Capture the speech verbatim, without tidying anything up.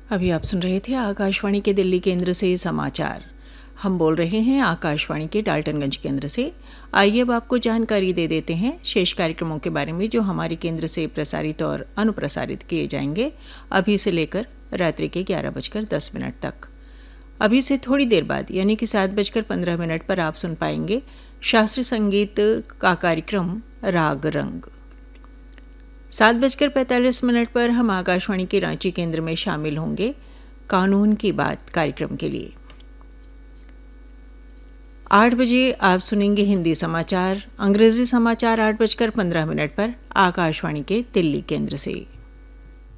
अभी आप सुन रहे थे आकाशवाणी के दिल्ली केंद्र से समाचार। हम बोल रहे हैं आकाशवाणी के डाल्टनगंज केंद्र से। आइए अब आपको जानकारी दे देते हैं शेष कार्यक्रमों के बारे में जो हमारे केंद्र से प्रसारित और अनुप्रसारित किए जाएंगे अभी से लेकर रात्रि के ग्यारह बजकर दस मिनट तक। अभी से थोड़ी देर बाद यानी कि सात बजकर पंद्रह मिनट पर आप सुन पाएंगे शास्त्रीय संगीत का कार्यक्रम राग रंग। सात बजकर पैंतालीस मिनट पर हम आकाशवाणी के रांची केंद्र में शामिल होंगे कानून की बात कार्यक्रम के लिए। आठ बजे आप सुनेंगे हिंदी समाचार। अंग्रेजी समाचार आठ बजकर पंद्रह मिनट पर आकाशवाणी के दिल्ली केंद्र से।